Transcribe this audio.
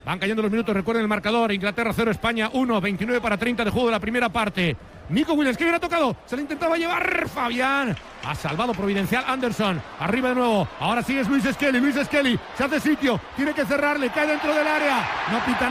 Van cayendo los minutos, recuerden el marcador. Inglaterra 0, España 1, 29 para 30 de juego de la primera parte. Nico Williams, que bien ha tocado, se lo intentaba llevar Fabián. Ha salvado providencial Anderson, arriba de nuevo. Ahora sigue Luis Skelly, se hace sitio, tiene que cerrarle, cae dentro del área. No pita